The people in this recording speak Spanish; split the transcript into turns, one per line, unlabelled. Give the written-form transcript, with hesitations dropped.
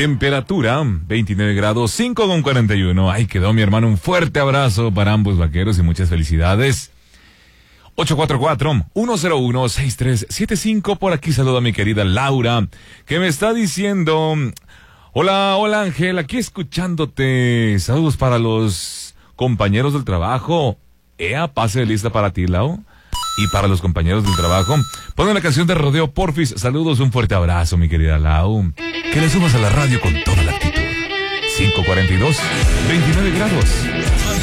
Temperatura 29 grados 5,41. Ahí quedó, mi hermano. Un fuerte abrazo para ambos vaqueros y muchas felicidades. 844-101-6375. Por aquí saludo a mi querida Laura, que me está diciendo: hola Ángel, aquí escuchándote. Saludos para los compañeros del trabajo. Pase lista para ti, Lau. Y para los compañeros del trabajo, ponen la canción de Rodeo Porfis. Saludos, un fuerte abrazo, mi querida Lau. Que le subas a la radio con toda la actitud. 5:42, 29 grados.